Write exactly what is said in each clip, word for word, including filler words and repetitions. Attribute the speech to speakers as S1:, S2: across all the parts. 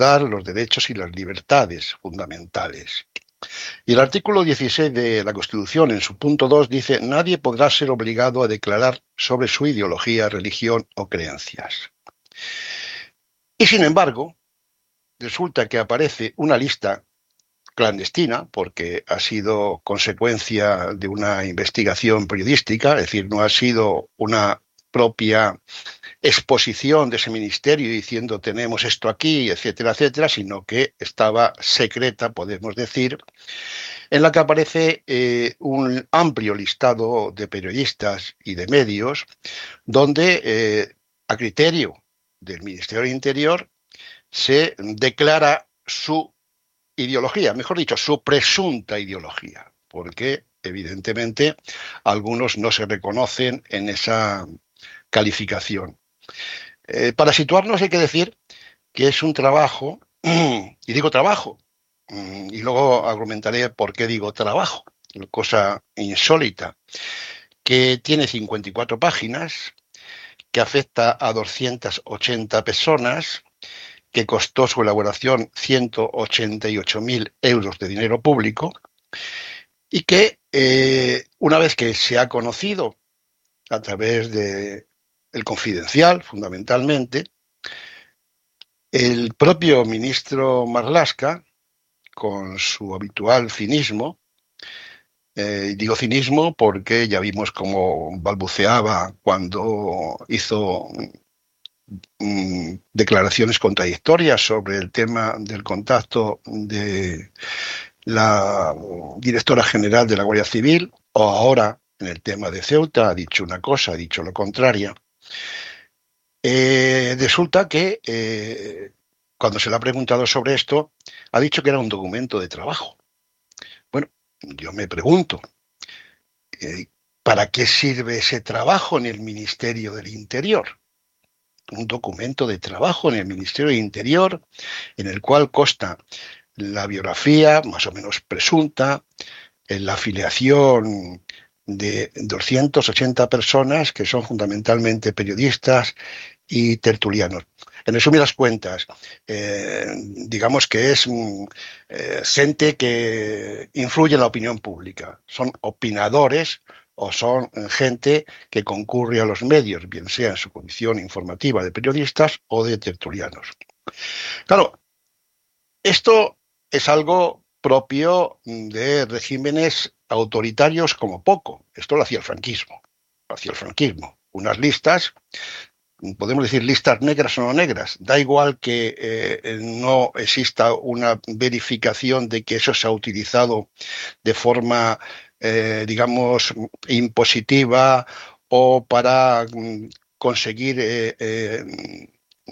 S1: los derechos y las libertades fundamentales. Y el artículo dieciséis de la Constitución, en su punto dos, dice: nadie podrá ser obligado a declarar sobre su ideología, religión o creencias. Y sin embargo, resulta que aparece una lista clandestina, porque ha sido consecuencia de una investigación periodística, es decir, no ha sido una propia exposición de ese ministerio diciendo tenemos esto aquí, etcétera, etcétera, sino que estaba secreta, podemos decir, en la que aparece eh, un amplio listado de periodistas y de medios, donde eh, a criterio del Ministerio del Interior se declara su ideología, mejor dicho, su presunta ideología, porque evidentemente algunos no se reconocen en esa calificación. Eh, para situarnos hay que decir que es un trabajo, y digo trabajo, y luego argumentaré por qué digo trabajo, cosa insólita, que tiene cincuenta y cuatro páginas, que afecta a doscientas ochenta personas, que costó su elaboración ciento ochenta y ocho mil euros de dinero público, y que eh, una vez que se ha conocido a través de El Confidencial, fundamentalmente, el propio ministro Marlaska, con su habitual cinismo, eh, digo cinismo porque ya vimos cómo balbuceaba cuando hizo mm, declaraciones contradictorias sobre el tema del contacto de la directora general de la Guardia Civil, o ahora en el tema de Ceuta ha dicho una cosa, ha dicho lo contrario. Eh, resulta que eh, cuando se le ha preguntado sobre esto, ha dicho que era un documento de trabajo. Bueno, yo me pregunto, eh, ¿para qué sirve ese trabajo en el Ministerio del Interior? Un documento de trabajo en el Ministerio del Interior en el cual consta la biografía, más o menos presunta, en la afiliación de doscientas ochenta personas que son fundamentalmente periodistas y tertulianos. En resumidas cuentas, eh, digamos que es eh, gente que influye en la opinión pública. Son opinadores o son gente que concurre a los medios, bien sea en su condición informativa de periodistas o de tertulianos. Claro, esto es algo propio de regímenes autoritarios como poco. Esto lo hacía el franquismo. Lo hacía el franquismo. Unas listas, podemos decir listas negras o no negras. Da igual que eh, no exista una verificación de que eso se ha utilizado de forma, eh, digamos, impositiva o para mm, conseguir eh, eh,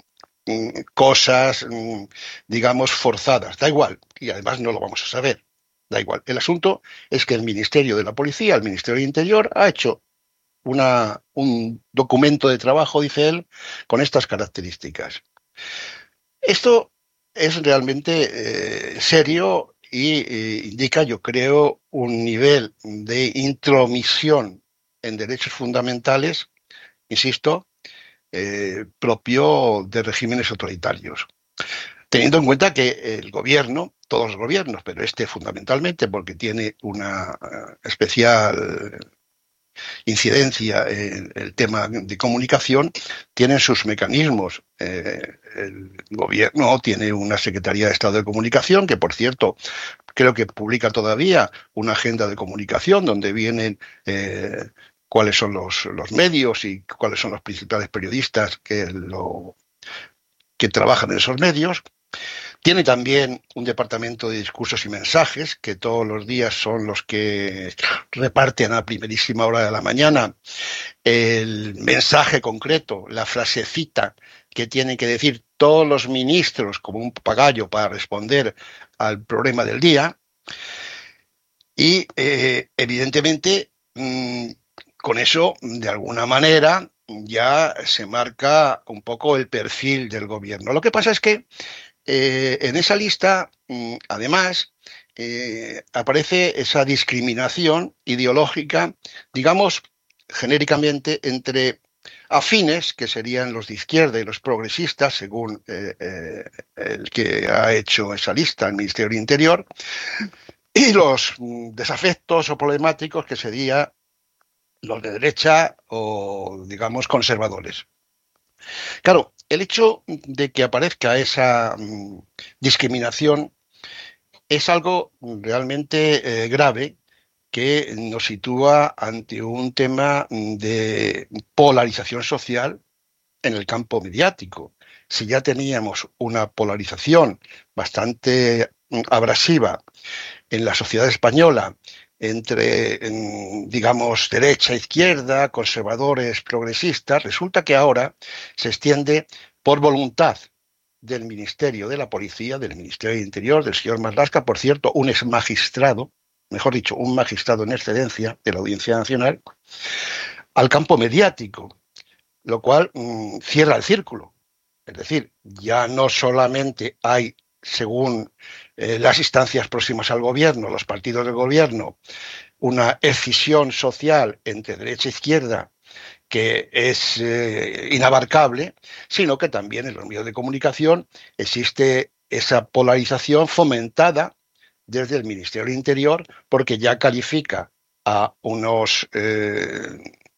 S1: cosas, digamos, forzadas. Da igual, y además no lo vamos a saber. Da igual. El asunto es que el Ministerio de la Policía, el Ministerio del Interior, ha hecho una, un documento de trabajo, dice él, con estas características. Esto es realmente eh, serio y eh, indica, yo creo, un nivel de intromisión en derechos fundamentales, insisto, Eh, propio de regímenes autoritarios. Teniendo en cuenta que el gobierno, todos los gobiernos, pero este fundamentalmente porque tiene una uh, especial incidencia en el tema de comunicación, tienen sus mecanismos. Eh, el gobierno tiene una Secretaría de Estado de Comunicación, que por cierto creo que publica todavía una agenda de comunicación donde vienen eh, cuáles son los, los medios y cuáles son los principales periodistas que, lo, que trabajan en esos medios. Tiene también un departamento de discursos y mensajes, que todos los días son los que reparten a primerísima hora de la mañana el mensaje concreto, la frasecita que tienen que decir todos los ministros como un papagayo para responder al problema del día. Y eh, evidentemente mmm, con eso, de alguna manera, ya se marca un poco el perfil del gobierno. Lo que pasa es que eh, en esa lista, mmm, además, eh, aparece esa discriminación ideológica, digamos, genéricamente, entre afines, que serían los de izquierda y los progresistas, según eh, eh, el que ha hecho esa lista, el Ministerio del Interior, y los mm, desafectos o problemáticos, que serían los de derecha o, digamos, conservadores. Claro, el hecho de que aparezca esa mm, discriminación es algo realmente eh, grave, que nos sitúa ante un tema de polarización social en el campo mediático. Si ya teníamos una polarización bastante mm, abrasiva en la sociedad española entre, digamos, derecha, izquierda, conservadores, progresistas, resulta que ahora se extiende por voluntad del Ministerio de la Policía, del Ministerio del Interior, del señor Marlaska, por cierto, un ex magistrado, mejor dicho, un magistrado en excedencia de la Audiencia Nacional, al campo mediático, lo cual mmm, cierra el círculo. Es decir, ya no solamente hay, según eh, las instancias próximas al gobierno, los partidos del gobierno, una escisión social entre derecha e izquierda que es eh, inabarcable, sino que también en los medios de comunicación existe esa polarización fomentada desde el Ministerio del Interior, porque ya califica a unos eh,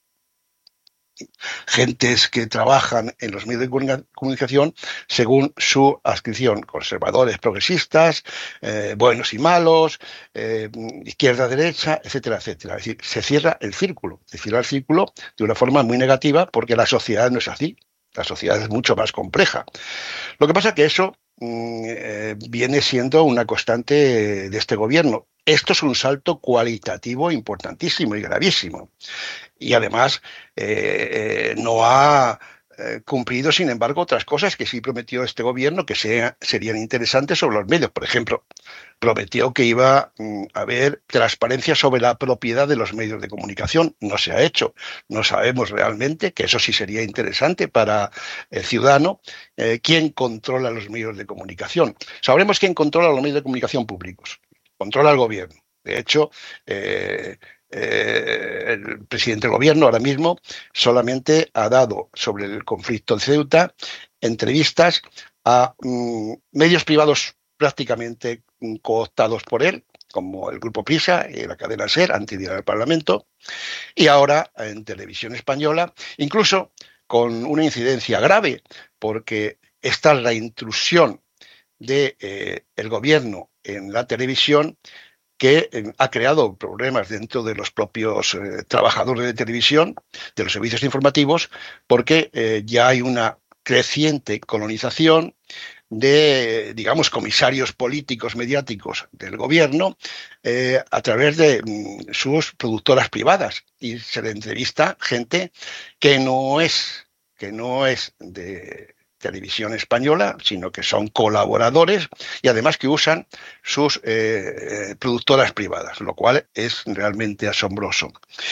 S1: gentes que trabajan en los medios de comunicación según su adscripción: conservadores, progresistas, eh, buenos y malos, eh, izquierda, derecha, etcétera, etcétera. Es decir, se cierra el círculo, se cierra el círculo de una forma muy negativa, porque la sociedad no es así, la sociedad es mucho más compleja. Lo que pasa es que eso mmm, eh, viene siendo una constante de este gobierno. Esto es un salto cualitativo importantísimo y gravísimo. Y además eh, no ha eh, cumplido, sin embargo, otras cosas que sí prometió este gobierno que sea, serían interesantes sobre los medios. Por ejemplo, prometió que iba mm, a haber transparencia sobre la propiedad de los medios de comunicación. No se ha hecho. No sabemos realmente, que eso sí sería interesante para el ciudadano, eh, quién controla los medios de comunicación. Sabremos quién controla los medios de comunicación públicos. Controla el gobierno. De hecho, eh, Eh, el presidente del gobierno ahora mismo solamente ha dado sobre el conflicto en Ceuta entrevistas a mm, medios privados prácticamente mm, cooptados por él, como el Grupo Prisa y la cadena SER, antes de ir al Parlamento, y ahora en televisión española, incluso con una incidencia grave, porque esta es la intrusión del de, eh, gobierno en la televisión, que eh, ha creado problemas dentro de los propios eh, trabajadores de televisión, de los servicios informativos, porque eh, ya hay una creciente colonización de, digamos, comisarios políticos mediáticos del gobierno eh, a través de mm, sus productoras privadas, y se le entrevista gente que no es, que no es de televisión española, sino que son colaboradores, y además que usan sus eh, productoras privadas, lo cual es realmente asombroso.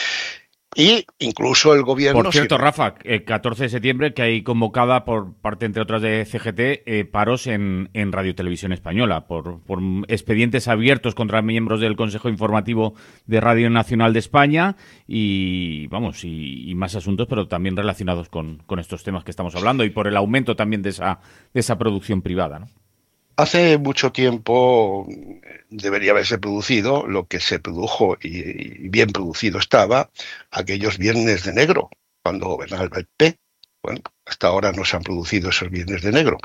S1: Y incluso el gobierno...
S2: Por cierto, si... Rafa, el catorce de septiembre, que hay convocada por parte, entre otras, de C G T, eh, paros en, en Radio Televisión Española por, por expedientes abiertos contra miembros del Consejo Informativo de Radio Nacional de España y, vamos, y, y más asuntos, pero también relacionados con, con estos temas que estamos hablando, y por el aumento también de esa, de esa producción privada, ¿no?
S1: Hace mucho tiempo debería haberse producido lo que se produjo, y bien producido estaba, aquellos viernes de negro, cuando gobernaba el P P. Bueno, hasta ahora no se han producido esos viernes de negro.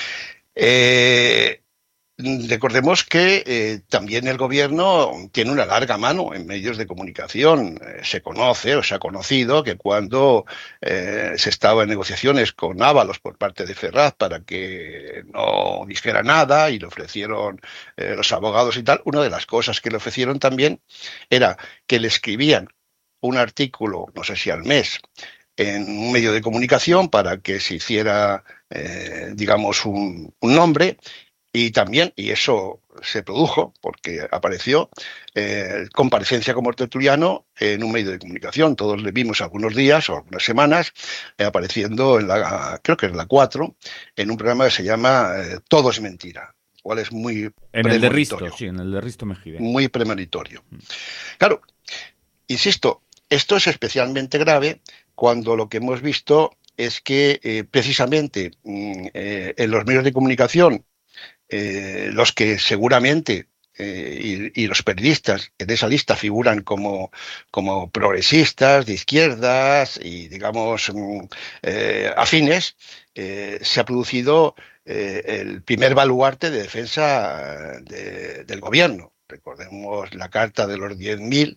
S1: Eh, recordemos que eh, también el gobierno tiene una larga mano en medios de comunicación. Eh, se conoce o se ha conocido que cuando eh, se estaba en negociaciones con Ábalos por parte de Ferraz para que no dijera nada, y le ofrecieron eh, los abogados y tal, una de las cosas que le ofrecieron también era que le escribían un artículo, no sé si al mes, en un medio de comunicación para que se hiciera, eh, digamos, un, un nombre. Y también, y eso se produjo porque apareció, eh, comparecencia como tertuliano en un medio de comunicación. Todos le vimos algunos días o algunas semanas eh, apareciendo en la, creo que es la cuatro, en un programa que se llama eh, Todo es mentira, cual es muy
S2: en el de Risto, sí, en el de Risto Mejide.
S1: Muy premonitorio. Mm. Claro, insisto, esto es especialmente grave cuando lo que hemos visto es que eh, precisamente mm, eh, en los medios de comunicación, eh, los que seguramente eh, y, y, los periodistas en esa lista figuran como, como progresistas, de izquierdas y, digamos, mm, eh, afines, eh, se ha producido eh, el primer baluarte de defensa de, del gobierno. Recordemos la carta de los diez mil,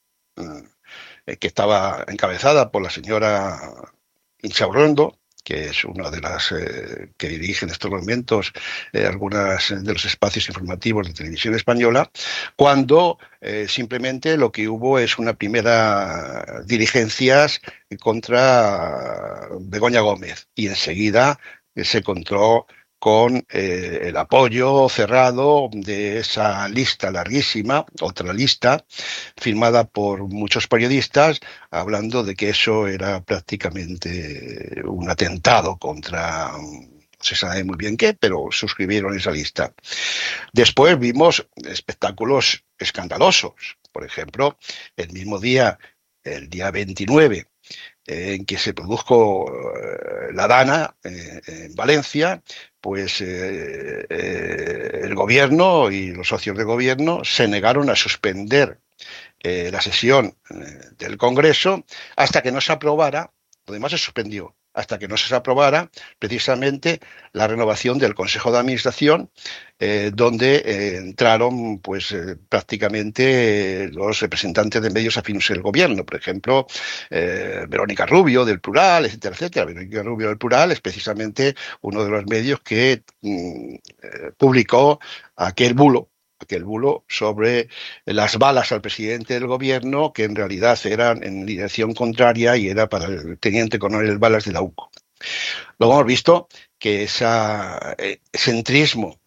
S1: eh, que estaba encabezada por la señora Inchaurrondo, que es una de las eh, que dirige en estos momentos eh, algunos de los espacios informativos de televisión española, cuando eh, simplemente lo que hubo es una primera diligencias contra Begoña Gómez y enseguida eh, se encontró con eh, el apoyo cerrado de esa lista larguísima, otra lista, firmada por muchos periodistas, hablando de que eso era prácticamente un atentado contra, no se sabe muy bien qué, pero suscribieron esa lista. Después vimos espectáculos escandalosos. Por ejemplo, el mismo día, el día veintinueve, en que se produjo eh, la Dana eh, en Valencia, pues eh, eh, el gobierno y los socios de gobierno se negaron a suspender eh, la sesión eh, del Congreso hasta que no se aprobara, lo demás se suspendió, hasta que no se aprobara precisamente la renovación del Consejo de Administración, eh, donde eh, entraron pues eh, prácticamente eh, los representantes de medios afines al gobierno, por ejemplo, eh, Verónica Rubio del Plural, etcétera, etcétera. Verónica Rubio del Plural es precisamente uno de los medios que mm, eh, publicó aquel bulo aquel bulo sobre las balas al presidente del gobierno, que en realidad eran en dirección contraria y era para el teniente coronel Balas de la U C O. Luego hemos visto que esa, eh, ese centrismo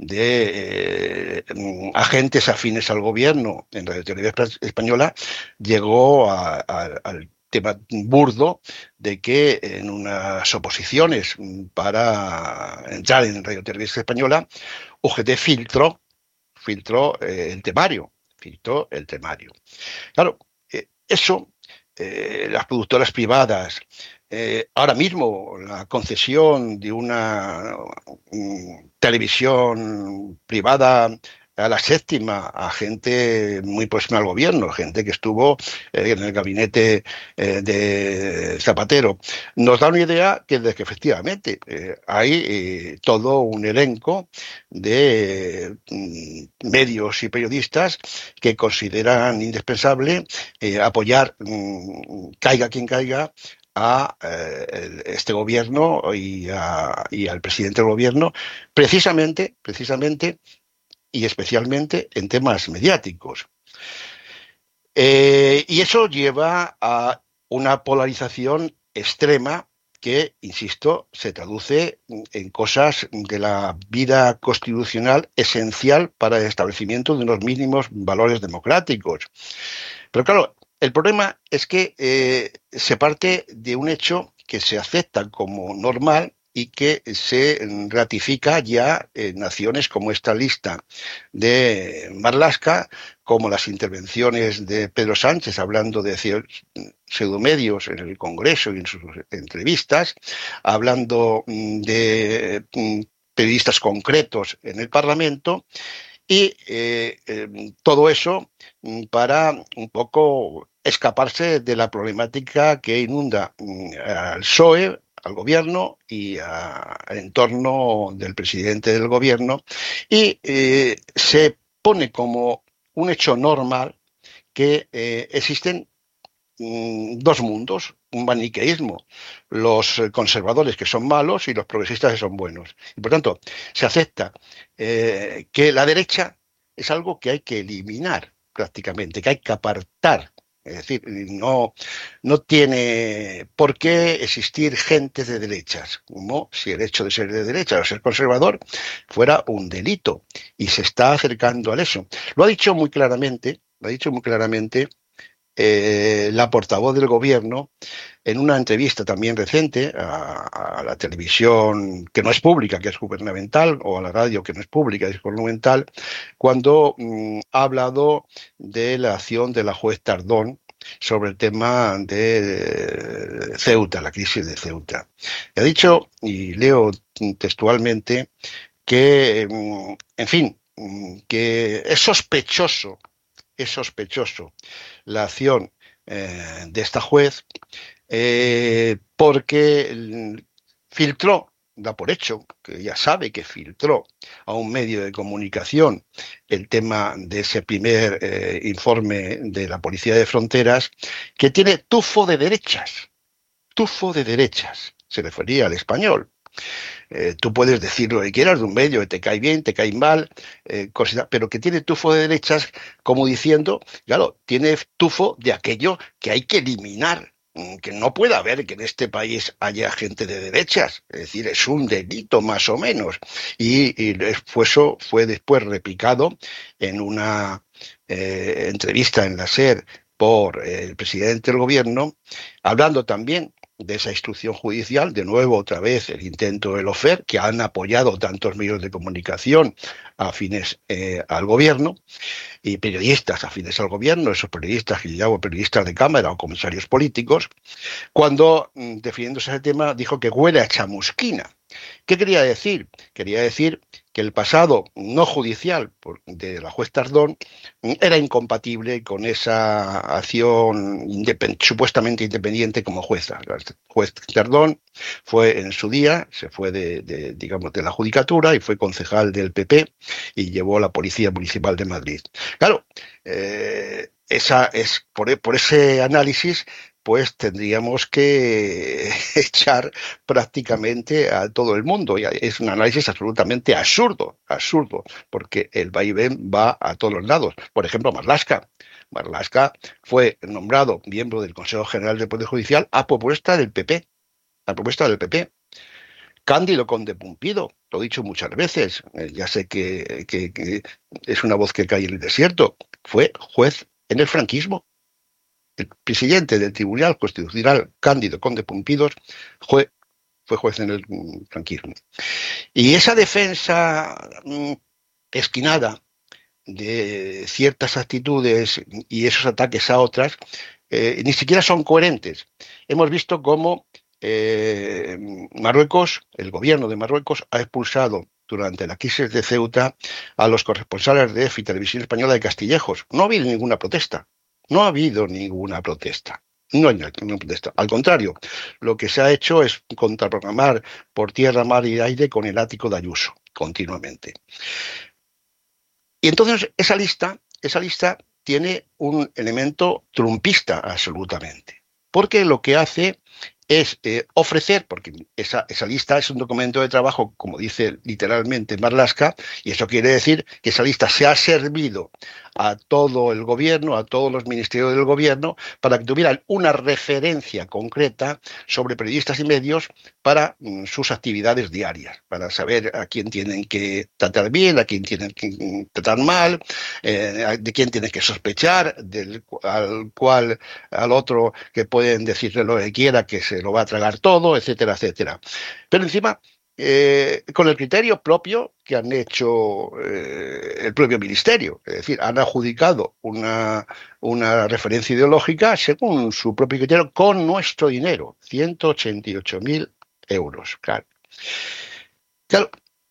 S1: de eh, agentes afines al gobierno en Radio Televisión Española llegó a, a, al tema burdo de que en unas oposiciones para entrar en Radio Televisión Española, U G T filtró filtró eh, el temario, filtró el temario. Claro, eh, eso, eh, las productoras privadas, eh, ahora mismo la concesión de una um, televisión privada a la séptima, a gente muy próxima al gobierno, gente que estuvo eh, en el gabinete eh, de Zapatero, nos da una idea que de que efectivamente eh, hay eh, todo un elenco de eh, medios y periodistas que consideran indispensable eh, apoyar, eh, caiga quien caiga, a eh, este gobierno y, a, y al presidente del gobierno, precisamente, precisamente, y especialmente en temas mediáticos. Eh, y eso lleva a una polarización extrema que, insisto, se traduce en cosas de la vida constitucional esencial para el establecimiento de unos mínimos valores democráticos. Pero claro, el problema es que eh, se parte de un hecho que se acepta como normal y que se ratifica ya en naciones como esta lista de Marlaska, como las intervenciones de Pedro Sánchez hablando de pseudomedios en el Congreso y en sus entrevistas, hablando de periodistas concretos en el Parlamento, y eh, eh, todo eso para un poco escaparse de la problemática que inunda al P S O E, al gobierno y a, al entorno del presidente del gobierno, y eh, se pone como un hecho normal que eh, existen mm, dos mundos, un maniqueísmo, los conservadores que son malos y los progresistas que son buenos. Y por tanto, se acepta eh, que la derecha es algo que hay que eliminar prácticamente, que hay que apartar. Es decir, no, no tiene por qué existir gente de derechas, como si el hecho de ser de derecha o ser conservador fuera un delito, y se está acercando a eso. Lo ha dicho muy claramente, lo ha dicho muy claramente eh, la portavoz del gobierno en una entrevista también reciente a, a la televisión que no es pública, que es gubernamental, o a la radio que no es pública, es gubernamental, cuando mmm, ha hablado de la acción de la juez Tardón sobre el tema de Ceuta, la crisis de Ceuta. Ha dicho, y leo textualmente, que, en fin, que es sospechoso, es sospechoso la acción eh, de esta juez eh, porque filtró, da por hecho, que ya sabe que filtró a un medio de comunicación el tema de ese primer eh, informe de la Policía de Fronteras, que tiene tufo de derechas, tufo de derechas, se refería al español. Eh, tú puedes decir lo que quieras de un medio, que te cae bien, te cae mal, eh, cosas, pero que tiene tufo de derechas, como diciendo, claro, tiene tufo de aquello que hay que eliminar, que no puede haber que en este país haya gente de derechas, es decir, es un delito más o menos. Y, y eso fue después replicado en una eh, entrevista en la SER por eh, el presidente del gobierno, hablando también de esa instrucción judicial, de nuevo otra vez el intento del Lofer, que han apoyado tantos medios de comunicación afines eh, al gobierno, y periodistas afines al gobierno, esos periodistas que yo llamo periodistas de cámara o comisarios políticos, cuando, definiéndose el tema, dijo que huele a chamusquina. ¿Qué quería decir? Quería decir que el pasado no judicial de la juez Tardón era incompatible con esa acción independ- supuestamente independiente como jueza. La juez Tardón fue en su día, se fue de, de, digamos, de la judicatura y fue concejal del P P y llevó a la Policía Municipal de Madrid. Claro, eh, esa es por, por ese análisis pues tendríamos que echar prácticamente a todo el mundo. Y es un análisis absolutamente absurdo, absurdo, porque el vaivén va a todos los lados. Por ejemplo, Marlaska. Marlaska fue nombrado miembro del Consejo General del Poder Judicial a propuesta del P P, a propuesta del P P. Cándido Conde Pumpido, lo he dicho muchas veces, eh, ya sé que, que, que es una voz que cae en el desierto, fue juez en el franquismo. El presidente del Tribunal Constitucional, Cándido Conde Pumpidos, fue, fue juez en el franquismo. Y esa defensa mmm, esquinada de ciertas actitudes y esos ataques a otras, eh, ni siquiera son coherentes. Hemos visto cómo eh, Marruecos, el gobierno de Marruecos, ha expulsado durante la crisis de Ceuta a los corresponsales de E F I, Televisión Española de Castillejos. No ha habido ninguna protesta. No ha habido ninguna protesta. No hay ninguna protesta. Al contrario, lo que se ha hecho es contraprogramar por tierra, mar y aire con el ático de Ayuso, continuamente. Y entonces esa lista, esa lista tiene un elemento trumpista absolutamente, porque lo que hace es eh, ofrecer, porque esa, esa lista es un documento de trabajo, como dice literalmente Marlaska, y eso quiere decir que esa lista se ha servido a todo el gobierno, a todos los ministerios del gobierno, para que tuvieran una referencia concreta sobre periodistas y medios para mm, sus actividades diarias, para saber a quién tienen que tratar bien, a quién tienen que tratar mal, eh, de quién tienen que sospechar, del al cual al otro que pueden decirle lo que quiera, que se lo va a tragar todo, etcétera, etcétera. Pero encima, eh, con el criterio propio que han hecho eh, el propio ministerio, es decir, han adjudicado una, una referencia ideológica según su propio criterio con nuestro dinero, ciento ochenta y ocho mil euros, claro. Claro.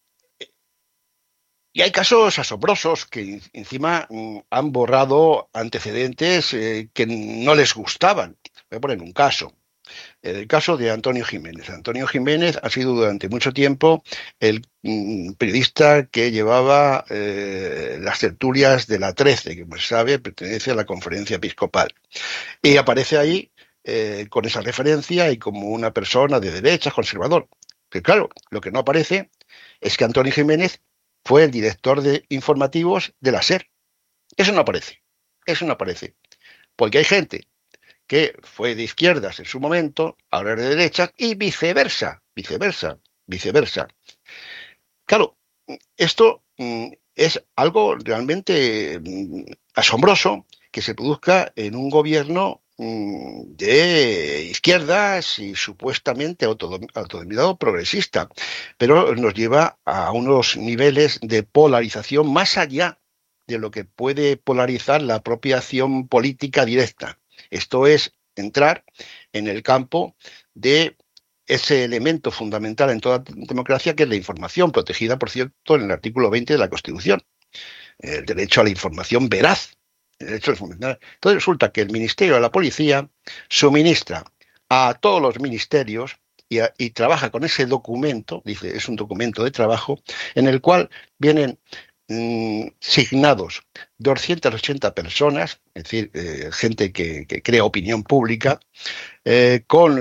S1: Y hay casos asombrosos que encima mm, han borrado antecedentes eh, que no les gustaban. Voy a poner un caso. El caso de Antonio Jiménez. Antonio Jiménez ha sido durante mucho tiempo el mm, periodista que llevaba eh, las tertulias de la trece, que como se sabe pertenece a la Conferencia Episcopal. Y aparece ahí eh, con esa referencia y como una persona de derechas, conservador. Pero claro, lo que no aparece es que Antonio Jiménez fue el director de informativos de la SER. Eso no aparece. Eso no aparece. Porque hay gente que fue de izquierdas en su momento, ahora es de derechas, y viceversa, viceversa, viceversa. Claro, esto mm, es algo realmente mm, asombroso que se produzca en un gobierno mm, de izquierdas y supuestamente autodenominado progresista, pero nos lleva a unos niveles de polarización más allá de lo que puede polarizar la propia acción política directa. Esto es entrar en el campo de ese elemento fundamental en toda democracia, que es la información, protegida, por cierto, en el artículo veinte de la Constitución, el derecho a la información veraz. El derecho a la información. Entonces resulta que el Ministerio de la Policía suministra a todos los ministerios y, a, y trabaja con ese documento, dice, es un documento de trabajo, en el cual vienen mmm, signados doscientas ochenta personas, es decir, eh, gente que, que crea opinión pública, eh,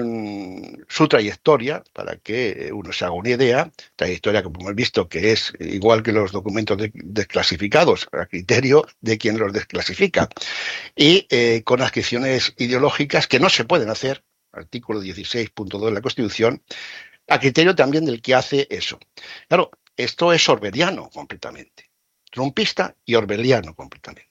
S1: con su trayectoria, para que uno se haga una idea, trayectoria que hemos visto que es igual que los documentos de, desclasificados, a criterio de quien los desclasifica, y eh, con adscripciones ideológicas que no se pueden hacer, artículo dieciséis punto dos de la Constitución, a criterio también del que hace eso. Claro, esto es orwelliano completamente, trumpista y orwelliano completamente.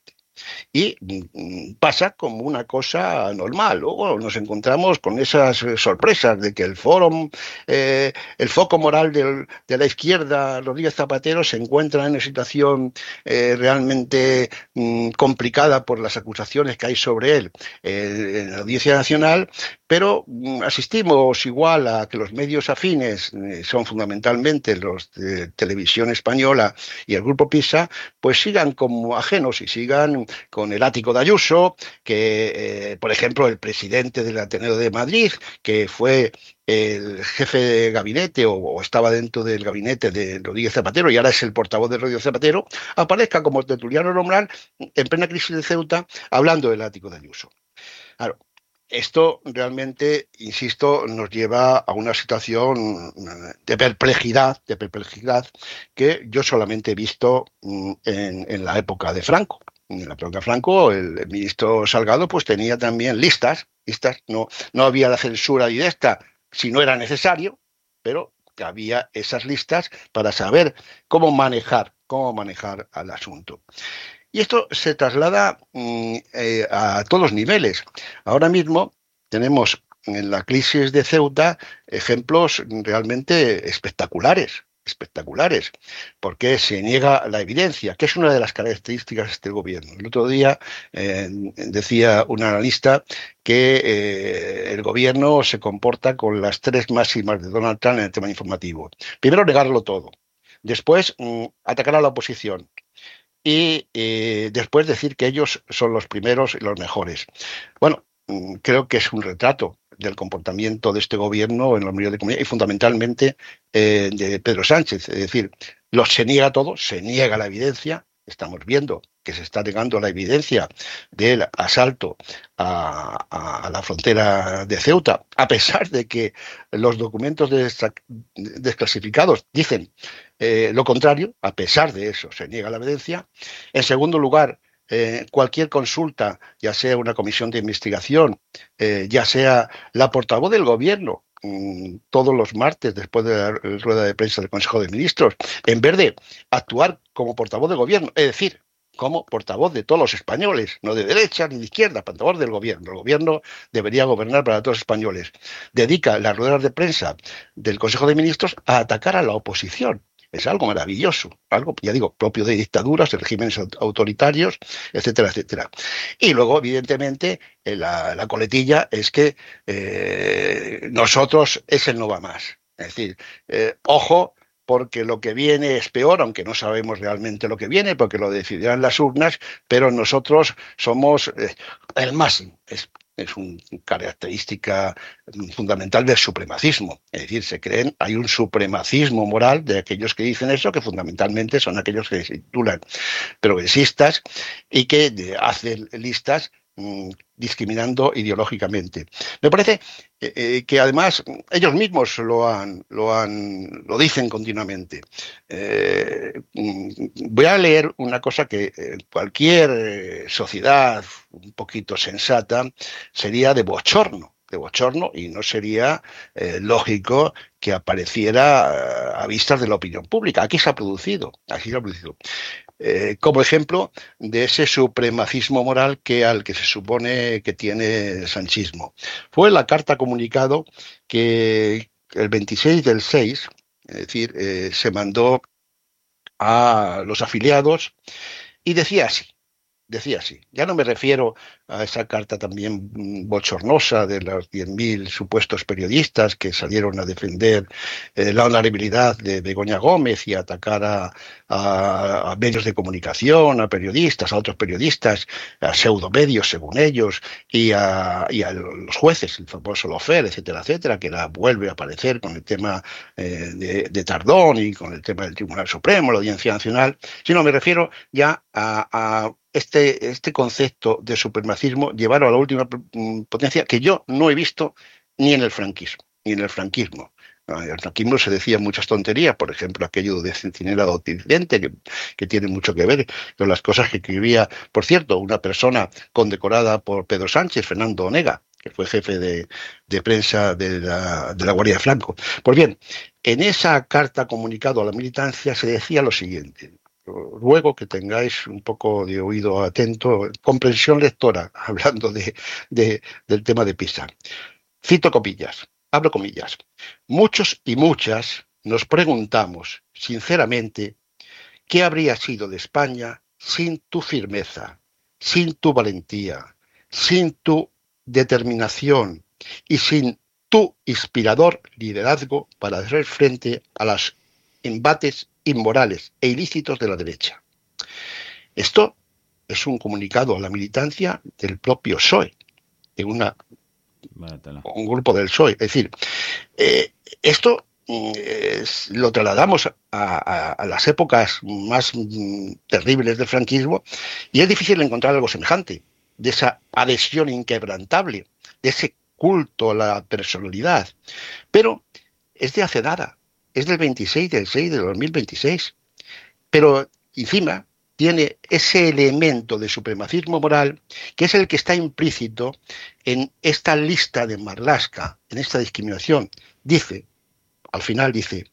S1: Y mm, pasa como una cosa normal. Luego nos encontramos con esas eh, sorpresas de que el foro, eh, el foco moral del, de la izquierda, Rodríguez Zapatero, se encuentra en una situación eh, realmente mm, complicada por las acusaciones que hay sobre él eh, en la Audiencia Nacional, pero mm, asistimos igual a que los medios afines eh, son fundamentalmente los de Televisión Española y el Grupo PISA, pues sigan como ajenos y sigan con el ático de Ayuso, que, eh, por ejemplo, el presidente del Ateneo de Madrid, que fue el jefe de gabinete o, o estaba dentro del gabinete de Rodríguez Zapatero y ahora es el portavoz de Rodríguez Zapatero, aparezca como tertuliano normal en plena crisis de Ceuta hablando del ático de Ayuso. Claro, esto realmente, insisto, nos lleva a una situación de perplejidad, de perplejidad que yo solamente he visto en, en la época de Franco. En la época de Franco, el, el ministro Salgado pues tenía también listas, listas, no, no había la censura directa si no era necesario, pero había esas listas para saber cómo manejar, cómo manejar al asunto. Y esto se traslada mm, eh, a todos los niveles. Ahora mismo tenemos en la crisis de Ceuta ejemplos realmente espectaculares, espectaculares, porque se niega la evidencia, que es una de las características de este gobierno. El otro día eh, decía un analista que eh, el gobierno se comporta con las tres máximas de Donald Trump en el tema informativo. Primero, negarlo todo. Después, mm, atacar a la oposición. Y eh, después decir que ellos son los primeros y los mejores. Bueno, creo que es un retrato del comportamiento de este gobierno en los medios de comunicación y fundamentalmente eh, de Pedro Sánchez. Es decir, los se niega todo, se niega la evidencia. Estamos viendo que se está negando la evidencia del asalto a, a, a la frontera de Ceuta, a pesar de que los documentos desclasificados dicen eh, lo contrario. A pesar de eso, se niega la evidencia. En segundo lugar, Eh, cualquier consulta, ya sea una comisión de investigación, eh, ya sea la portavoz del gobierno, mmm, todos los martes después de la rueda de prensa del Consejo de Ministros, en vez de actuar como portavoz del gobierno, es decir, como portavoz de todos los españoles, no de derecha ni de izquierda, portavoz del gobierno. El gobierno debería gobernar para todos los españoles. Dedica las ruedas de prensa del Consejo de Ministros a atacar a la oposición. Es algo maravilloso, algo, ya digo, propio de dictaduras, de regímenes autoritarios, etcétera, etcétera. Y luego, evidentemente, la, la coletilla es que eh, nosotros, ese no va más. Es decir, eh, ojo, porque lo que viene es peor, aunque no sabemos realmente lo que viene, porque lo decidirán las urnas, pero nosotros somos eh, el máximo. Es, es una característica fundamental del supremacismo. Es decir, se creen, hay un supremacismo moral de aquellos que dicen eso, que fundamentalmente son aquellos que se titulan progresistas y que hacen listas mmm, discriminando ideológicamente. Me parece eh, que además ellos mismos lo han, lo han, lo dicen continuamente. Eh, voy a leer una cosa que eh, cualquier sociedad un poquito sensata sería de bochorno, de bochorno, y no sería eh, lógico que apareciera a vistas de la opinión pública. Aquí se ha producido, aquí se ha producido. Eh, como ejemplo de ese supremacismo moral que al que se supone que tiene el sanchismo. Fue la carta comunicado que el veintiséis del seis, es decir, eh, se mandó a los afiliados y decía así, decía así. Ya no me refiero a esa carta también bochornosa de los diez mil supuestos periodistas que salieron a defender eh, la honorabilidad de Begoña Gómez y a atacar a, a, a medios de comunicación, a periodistas, a otros periodistas, a pseudomedios según ellos, y a, y a los jueces, el famoso Lofer, etcétera, etcétera, que la vuelve a aparecer con el tema eh, de, de Tardón y con el tema del Tribunal Supremo, la Audiencia Nacional, sino me refiero ya a, a Este, este concepto de supremacismo llevarlo a la última potencia que yo no he visto ni en el franquismo, ni en el franquismo. En el franquismo se decían muchas tonterías, por ejemplo, aquello de centinela de Occidente, que, que tiene mucho que ver con las cosas que escribía, por cierto, una persona condecorada por Pedro Sánchez, Fernando Onega, que fue jefe de, de prensa de la, de la Guardia de Franco. Pues bien, en esa carta comunicado a la militancia se decía lo siguiente. Ruego que tengáis un poco de oído atento, comprensión lectora, hablando de, de, del tema de Pisa. Cito comillas, abro comillas. Muchos y muchas nos preguntamos, sinceramente, qué habría sido de España sin tu firmeza, sin tu valentía, sin tu determinación y sin tu inspirador liderazgo para hacer frente a los embates inmorales e ilícitos de la derecha. Esto es un comunicado a la militancia del propio P S O E, de una, un grupo del P S O E. Es decir, eh, esto eh, lo trasladamos a, a, a las épocas más mm, terribles del franquismo y es difícil encontrar algo semejante, de esa adhesión inquebrantable, de ese culto a la personalidad. Pero es de hace nada. Es del veintiséis del seis de dos mil veintiséis, pero encima tiene ese elemento de supremacismo moral que es el que está implícito en esta lista de Marlaska, en esta discriminación. Dice, al final dice,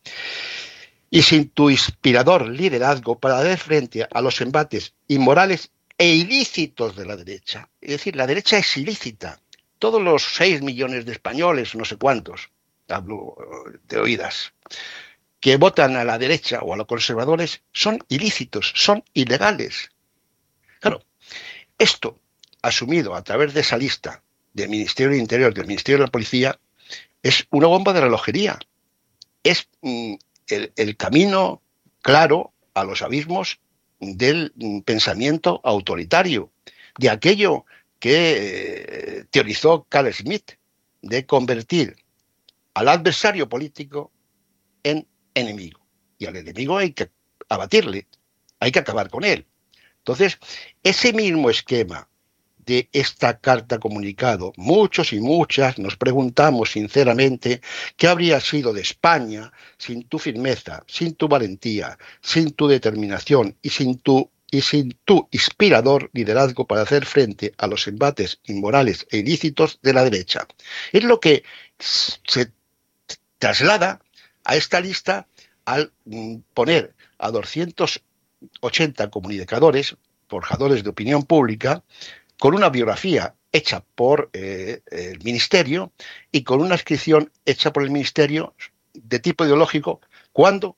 S1: y sin tu inspirador liderazgo para hacer frente a los embates inmorales e ilícitos de la derecha. Es decir, la derecha es ilícita. Todos los seis millones de españoles, no sé cuántos, hablo de oídas, que votan a la derecha o a los conservadores son ilícitos, son ilegales. Claro, esto asumido a través de esa lista del Ministerio del Interior, del Ministerio de la Policía, es una bomba de relojería. Es mm, el, el camino claro a los abismos del mm, pensamiento autoritario, de aquello que eh, teorizó Carl Schmitt, de convertir al adversario político en enemigo. Y al enemigo hay que abatirle, hay que acabar con él. Entonces, ese mismo esquema de esta carta comunicado, muchos y muchas nos preguntamos sinceramente qué habría sido de España sin tu firmeza, sin tu valentía, sin tu determinación y sin tu y sin tu inspirador liderazgo para hacer frente a los embates inmorales e ilícitos de la derecha. Es lo que se traslada a esta lista al poner a doscientos ochenta comunicadores, forjadores de opinión pública, con una biografía hecha por eh, el Ministerio y con una inscripción hecha por el Ministerio de tipo ideológico cuando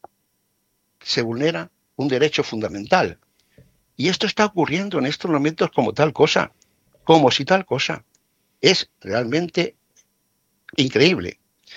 S1: se vulnera un derecho fundamental. Y esto está ocurriendo en estos momentos como tal cosa, como si tal cosa. Es realmente increíble.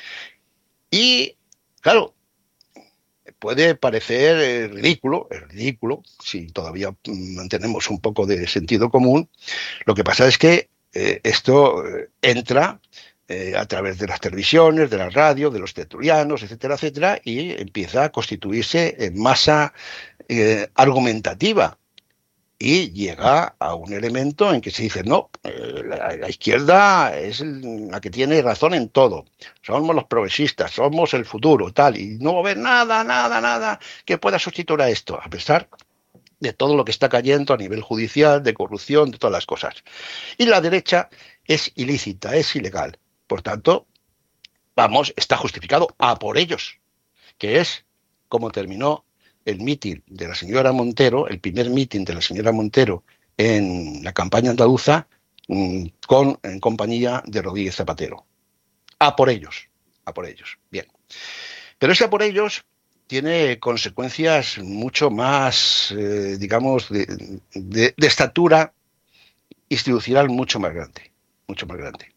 S1: Y, claro, puede parecer eh, ridículo, es ridículo, si todavía mantenemos un poco de sentido común. Lo que pasa es que eh, esto eh, entra eh, a través de las televisiones, de la radio, de los tertulianos, etcétera, etcétera, y empieza a constituirse en masa eh, argumentativa. Y llega a un elemento en que se dice, no, eh, la, la izquierda es la que tiene razón en todo. Somos los progresistas, somos el futuro, tal. Y no va a haber nada, nada, nada que pueda sustituir a esto, a pesar de todo lo que está cayendo a nivel judicial, de corrupción, de todas las cosas. Y la derecha es ilícita, es ilegal. Por tanto, vamos, está justificado a por ellos, que es como terminó el mitin de la señora Montero, el primer mitin de la señora Montero en la campaña andaluza, con, en compañía de Rodríguez Zapatero. A por ellos, a por ellos. Bien. Pero ese a por ellos tiene consecuencias mucho más, eh, digamos, de, de, de estatura institucional mucho más grande, mucho más grande.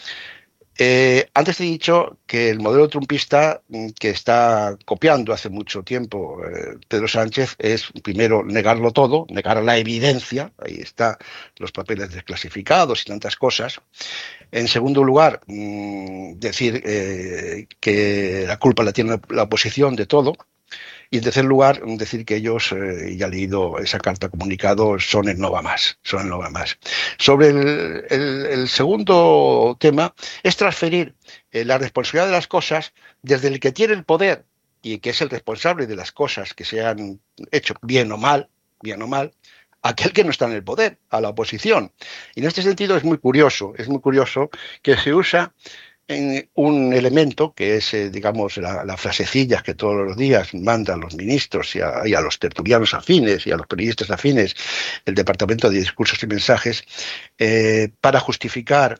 S1: Eh, antes te he dicho que el modelo trumpista que está copiando hace mucho tiempo eh, Pedro Sánchez es, primero, negarlo todo, negar la evidencia, ahí está los papeles desclasificados y tantas cosas. En segundo lugar, mmm, decir eh, que la culpa la tiene la oposición de todo. Y en tercer lugar, decir que ellos, eh, ya he leído esa carta comunicado, son el no va más, son el no va más. Sobre el, el, el segundo tema, es transferir eh, la responsabilidad de las cosas desde el que tiene el poder y que es el responsable de las cosas que se han hecho, bien o mal, bien o mal, a aquel que no está en el poder, a la oposición. Y en este sentido es muy curioso, es muy curioso que se usa en un elemento que es, eh, digamos, la, la frasecilla que todos los días mandan los ministros y a, y a los tertulianos afines y a los periodistas afines el Departamento de Discursos y Mensajes, eh, para justificar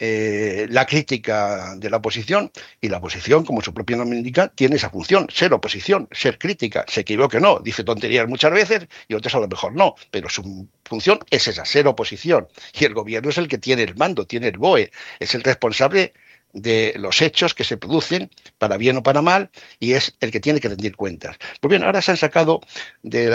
S1: eh, la crítica de la oposición. Y la oposición, como su propio nombre indica, tiene esa función, ser oposición, ser crítica. Se equivoque o no, dice tonterías muchas veces y otras a lo mejor no, pero su función es esa, ser oposición. Y el gobierno es el que tiene el mando, tiene el B O E, es el responsable de los hechos que se producen, para bien o para mal, y es el que tiene que rendir cuentas. Pues bien, ahora se han sacado de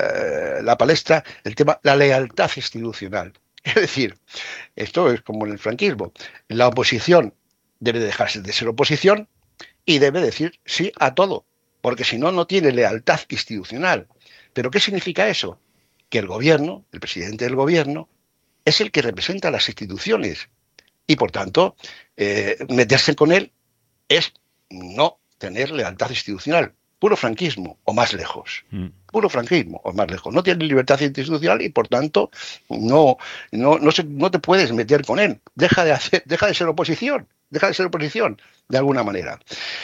S1: la, la palestra el tema la lealtad institucional. Es decir, esto es como en el franquismo. La oposición debe dejarse de ser oposición y debe decir sí a todo, porque si no, no tiene lealtad institucional. ¿Pero qué significa eso? Que el gobierno, el presidente del gobierno, es el que representa a las instituciones. Y, por tanto, eh, meterse con él es no tener lealtad institucional. Puro franquismo o más lejos. Mm. Puro franquismo o más lejos. No tiene libertad institucional y, por tanto, no, no, no, se, no te puedes meter con él. Deja de, hacer, deja de ser oposición. Deja de ser oposición, de alguna manera.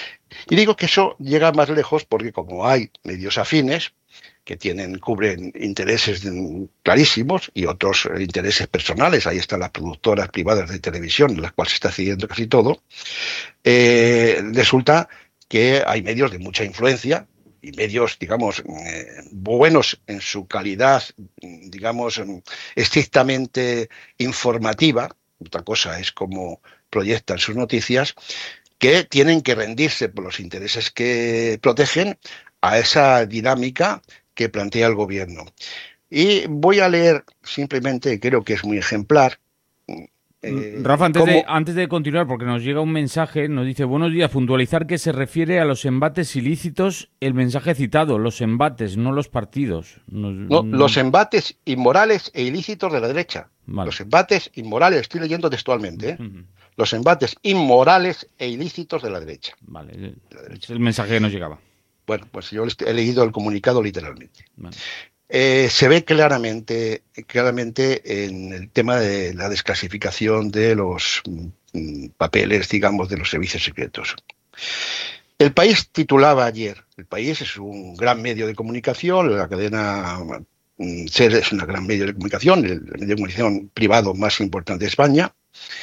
S1: Y digo que eso llega más lejos porque, como hay medios afines que tienen, cubren intereses clarísimos y otros intereses personales, ahí están las productoras privadas de televisión, en las cuales se está cediendo casi todo, eh, resulta que hay medios de mucha influencia y medios, digamos, eh, buenos en su calidad, digamos, estrictamente informativa, otra cosa es cómo proyectan sus noticias, que tienen que rendirse por los intereses que protegen a esa dinámica que plantea el gobierno. Y voy a leer simplemente, creo que es muy ejemplar.
S2: Eh, Rafa, antes de, antes de continuar, porque nos llega un mensaje, nos dice: buenos días, puntualizar que se refiere a los embates ilícitos el mensaje citado, los embates, no los partidos. Nos,
S1: no, no... Los embates inmorales e ilícitos de la derecha. Vale. Los embates inmorales, estoy leyendo textualmente, ¿eh? Uh-huh. Los embates inmorales e ilícitos de la derecha.
S2: Vale, de la derecha. Es el mensaje que nos llegaba.
S1: Bueno, pues yo he leído el comunicado literalmente. Vale. Eh, se ve claramente, claramente en el tema de la desclasificación de los mm, papeles, digamos, de los servicios secretos. El País titulaba ayer, El País es un gran medio de comunicación, la cadena mm, SER es un gran medio de comunicación, el medio de comunicación privado más importante de España,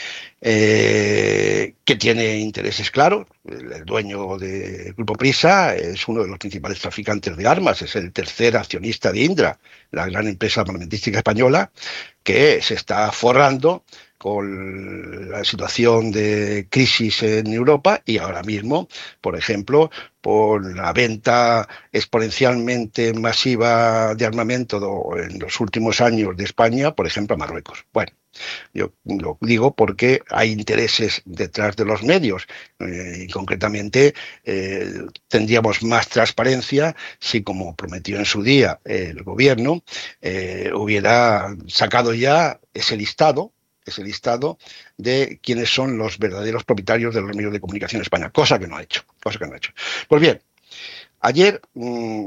S1: Eh, que tiene intereses claros. El, el dueño del Grupo Prisa es uno de los principales traficantes de armas, es el tercer accionista de Indra, la gran empresa armamentística española, que se está forrando con la situación de crisis en Europa y ahora mismo, por ejemplo, por la venta exponencialmente masiva de armamento en los últimos años de España, por ejemplo, a Marruecos. Bueno, yo lo digo porque hay intereses detrás de los medios eh, y concretamente eh, tendríamos más transparencia si, como prometió en su día el gobierno, eh, hubiera sacado ya ese listado ese listado de quiénes son los verdaderos propietarios de los medios de comunicación en España, cosa que no ha hecho, cosa que no ha hecho. Pues bien, ayer, mmm,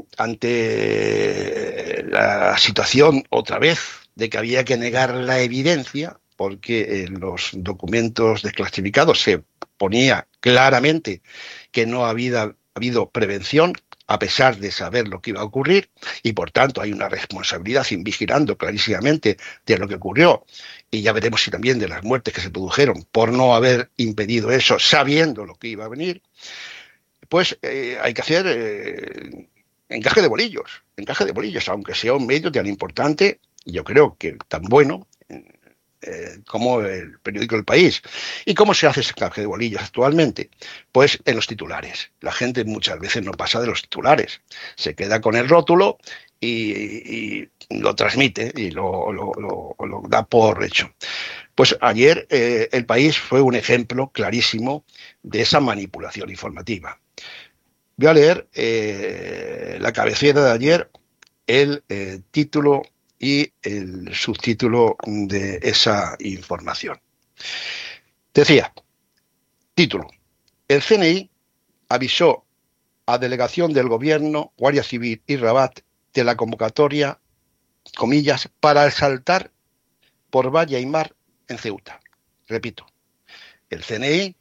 S1: ante la situación otra vez de que había que negar la evidencia, porque en los documentos desclasificados se ponía claramente que no había habido prevención, a pesar de saber lo que iba a ocurrir, y por tanto hay una responsabilidad invigilando clarísimamente de lo que ocurrió, y ya veremos si también de las muertes que se produjeron por no haber impedido eso, sabiendo lo que iba a venir. pues eh, hay que hacer eh, encaje de bolillos, encaje de bolillos, aunque sea un medio tan importante, yo creo que tan bueno eh, como el periódico El País. ¿Y cómo se hace ese encaje de bolillos actualmente? Pues en los titulares. La gente muchas veces no pasa de los titulares, se queda con el rótulo y, y lo transmite y lo, lo, lo, lo da por hecho. Pues ayer eh, El País fue un ejemplo clarísimo de esa manipulación informativa. Voy a leer eh, la cabecera de ayer, el eh, título y el subtítulo de esa información. Decía, título, el C N I avisó a delegación del Gobierno, Guardia Civil y Rabat de la convocatoria, comillas, para asaltar por valla y mar en Ceuta. Repito, el C N I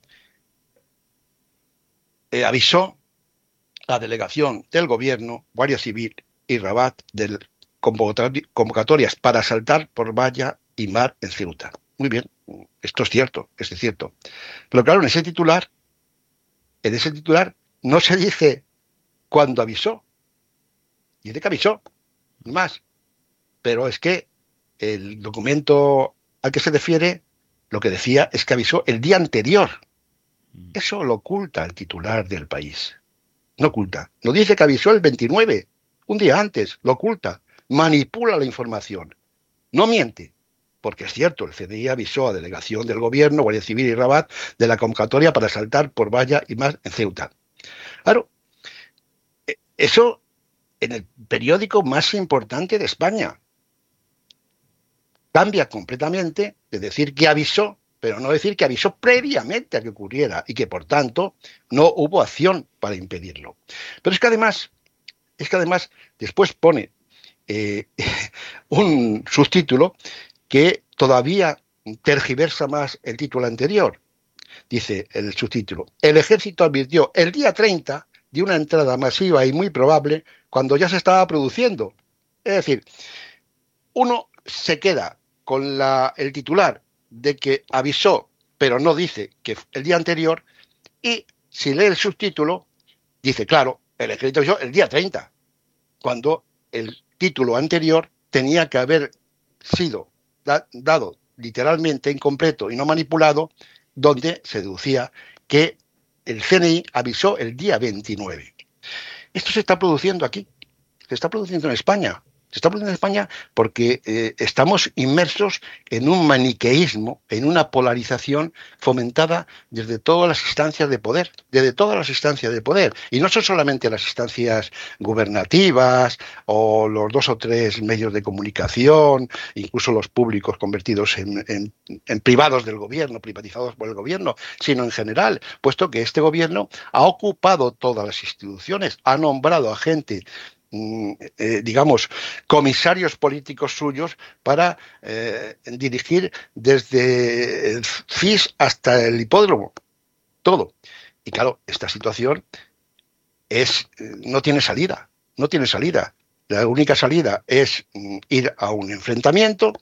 S1: eh, avisó a delegación del Gobierno, Guardia Civil y Rabat de convocatorias para asaltar por valla y mar en Ceuta. Muy bien, esto es cierto, es cierto. Pero claro, en ese titular, en ese titular no se dice cuándo avisó. Dice que avisó, más. Pero es que el documento al que se refiere, lo que decía es que avisó el día anterior. Eso lo oculta el titular del País. No oculta. No dice que avisó el veintinueve, un día antes, lo oculta. Manipula la información. No miente. Porque es cierto, el C N I avisó a delegación del Gobierno, Guardia Civil y Rabat de la convocatoria para asaltar por valla y mar en Ceuta. Claro, eso en el periódico más importante de España. Cambia completamente de decir que avisó, pero no decir que avisó previamente a que ocurriera y que, por tanto, no hubo acción para impedirlo. Pero es que además, es que además después pone eh, un subtítulo que todavía tergiversa más el título anterior. Dice el subtítulo, el ejército advirtió el día treinta de una entrada masiva y muy probable cuando ya se estaba produciendo. Es decir, uno se queda con la, el titular de que avisó, pero no dice que el día anterior, y si lee el subtítulo, dice, claro, el ejército avisó el día treinta, cuando el título anterior tenía que haber sido da, dado literalmente incompleto y no manipulado, donde se deducía que el C N I avisó el día veintinueve. Esto se está produciendo aquí, se está produciendo en España. Se está produciendo en España porque eh, estamos inmersos en un maniqueísmo, en una polarización fomentada desde todas las instancias de poder, desde todas las instancias de poder. Y no son solamente las instancias gubernativas o los dos o tres medios de comunicación, incluso los públicos convertidos en, en, en privados del gobierno, privatizados por el gobierno, sino en general, puesto que este gobierno ha ocupado todas las instituciones, ha nombrado a gente Eh, digamos, comisarios políticos suyos para eh, dirigir desde el C I S hasta el hipódromo, todo. Y claro, esta situación es no tiene salida, no tiene salida. La única salida es ir a un enfrentamiento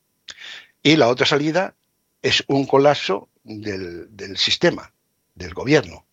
S1: y la otra salida es un colapso del, del sistema, del gobierno.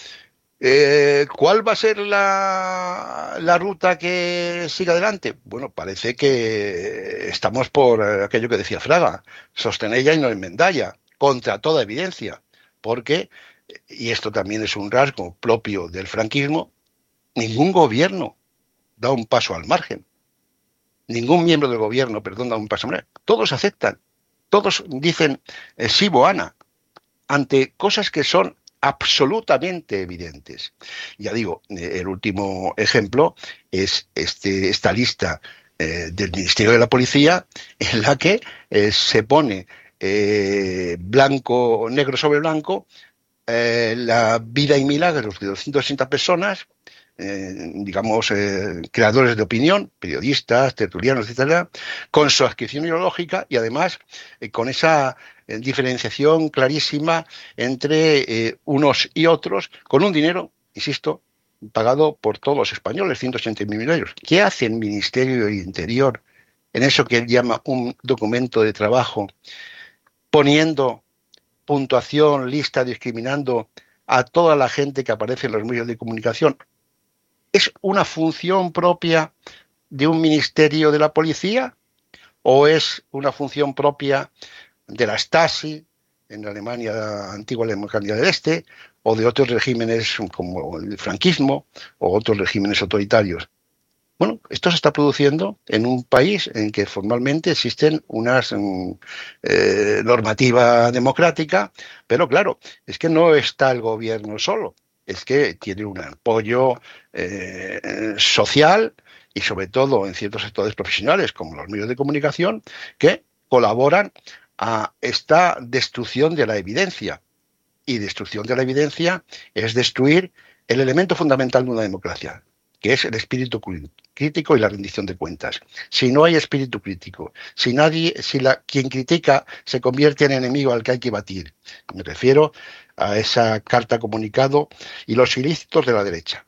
S1: Eh, ¿Cuál va a ser la, la ruta que siga adelante? Bueno, parece que estamos por aquello que decía Fraga, sostenella y no enmendalla, contra toda evidencia, porque, y esto también es un rasgo propio del franquismo, ningún gobierno da un paso al margen, ningún miembro del gobierno, perdón, da un paso al margen, todos aceptan, todos dicen eh, sí, Boana, ante cosas que son absolutamente evidentes. Ya digo, el último ejemplo es este, esta lista eh, del Ministerio de la Policía en la que eh, se pone eh, blanco, negro sobre blanco, eh, la vida y milagros de doscientas sesenta personas, eh, digamos, eh, creadores de opinión, periodistas, tertulianos, etcétera, con su adscripción ideológica y además eh, con esa diferenciación clarísima entre eh, unos y otros, con un dinero, insisto, pagado por todos los españoles, ciento ochenta mil euros. ¿Qué hace el Ministerio de Interior en eso que él llama un documento de trabajo, poniendo puntuación, lista, discriminando a toda la gente que aparece en los medios de comunicación. ¿Es una función propia de un ministerio de la policía o es una función propia de la Stasi en la Alemania, antigua Alemania del Este, o de otros regímenes como el franquismo o otros regímenes autoritarios? Bueno, esto se está produciendo en un país en que formalmente existen unas eh, normativa democrática, pero claro, es que no está el gobierno solo, es que tiene un apoyo eh, social y sobre todo en ciertos sectores profesionales como los medios de comunicación que colaboran a esta destrucción de la evidencia. Y destrucción de la evidencia es destruir el elemento fundamental de una democracia, que es el espíritu crítico y la rendición de cuentas. Si no hay espíritu crítico, si nadie, si la, quien critica se convierte en enemigo al que hay que batir, me refiero a esa carta comunicado y los ilícitos de la derecha.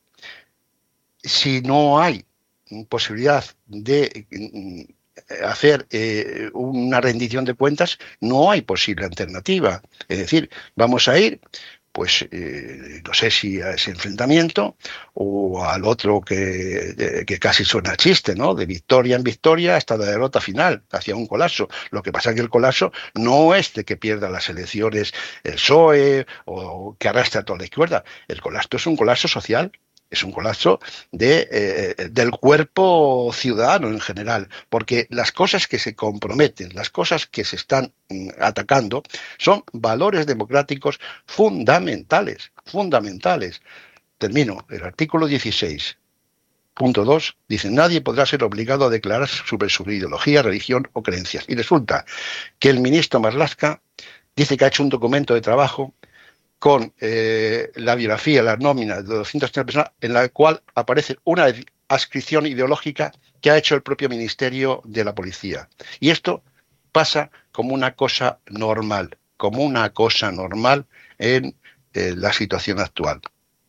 S1: Si no hay posibilidad de hacer eh, una rendición de cuentas, no hay posible alternativa. Es decir, vamos a ir, pues, eh, no sé si a ese enfrentamiento o al otro que, de, que casi suena chiste, ¿no? De victoria en victoria hasta la derrota final, hacia un colapso. Lo que pasa es que el colapso no es de que pierda las elecciones el P S O E o que arrastre a toda la izquierda. El colapso es un colapso social. Es un colapso de, eh, del cuerpo ciudadano en general, porque las cosas que se comprometen, las cosas que se están mm, atacando, son valores democráticos fundamentales, fundamentales. Termino, el artículo dieciséis, punto dos, dice: nadie podrá ser obligado a declarar sobre su ideología, religión o creencias. Y resulta que el ministro Marlaska dice que ha hecho un documento de trabajo con eh, la biografía, las nóminas de doscientas treinta personas, en la cual aparece una adscripción ideológica que ha hecho el propio Ministerio de la Policía. Y esto pasa como una cosa normal, como una cosa normal en eh, la situación actual.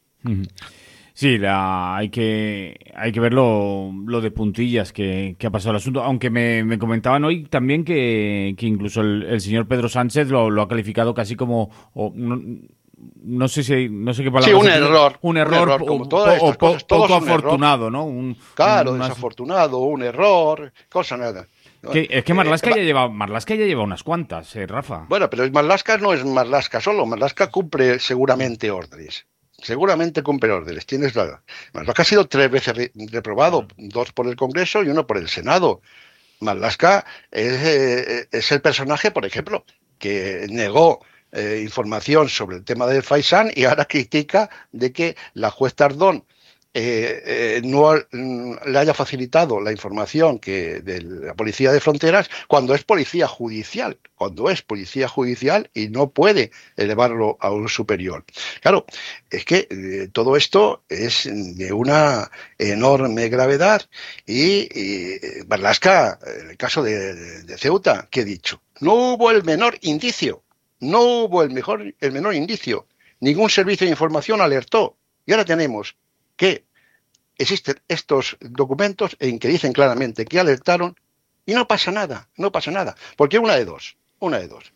S2: Sí, la, hay que hay que ver lo, lo de puntillas que, que ha pasado el asunto, aunque me, me comentaban hoy también que, que incluso el, el señor Pedro Sánchez lo, lo ha calificado casi como... O, no, no sé si no sé qué palabra.
S1: Sí, un error.
S2: Un error,
S1: un error como
S2: o,
S1: todas estas
S2: o,
S1: cosas,
S2: o poco afortunado,
S1: error.
S2: ¿no? Un,
S1: claro,
S2: un,
S1: desafortunado, un error, cosa nada.
S2: Que, es que Marlaska,
S1: eh,
S2: ya lleva, Marlaska ya lleva unas cuantas, eh, Rafa.
S1: Bueno, pero Marlaska no es Marlaska solo, Marlaska cumple seguramente órdenes. Seguramente cumple órdenes, tienes la... Marlaska ha sido tres veces re reprobado, dos por el Congreso y uno por el Senado. Marlaska es, eh, es el personaje, por ejemplo, que negó eh, información sobre el tema del Faisán y ahora critica de que la juez Tardón eh, eh, no mm, le haya facilitado la información que de la Policía de Fronteras cuando es policía judicial, cuando es policía judicial y no puede elevarlo a un superior. Claro, es que eh, todo esto es de una enorme gravedad y, y Marlaska, en el caso de, de, de Ceuta, ¿qué he dicho? No hubo el menor indicio, no hubo el, mejor, el menor indicio, ningún servicio de información alertó y ahora tenemos que existen estos documentos en que dicen claramente que alertaron y no pasa nada, no pasa nada, porque una de dos, una de dos.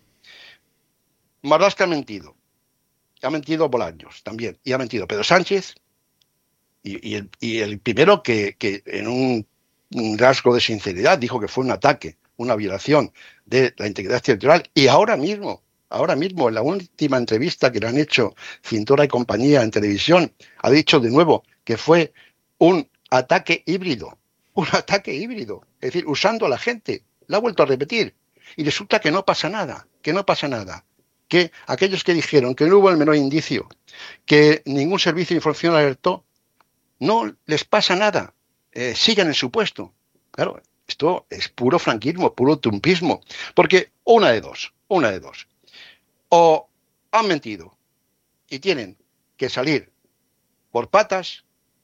S1: Marlaska ha mentido, ha mentido Bolaños también, y ha mentido Pedro Sánchez, y, y, el, y el primero que, que en un, un rasgo de sinceridad dijo que fue un ataque, una violación de la integridad territorial, y ahora mismo, ahora mismo en la última entrevista que le han hecho Cintora y compañía en televisión, ha dicho de nuevo que fue un ataque híbrido, un ataque híbrido, es decir, usando a la gente, lo ha vuelto a repetir, y resulta que no pasa nada, que no pasa nada, que aquellos que dijeron que no hubo el menor indicio, que ningún servicio de información alertó, no les pasa nada, eh, sigan en su puesto. Claro, esto es puro franquismo, puro trumpismo, porque una de dos, una de dos, o han mentido y tienen que salir por patas,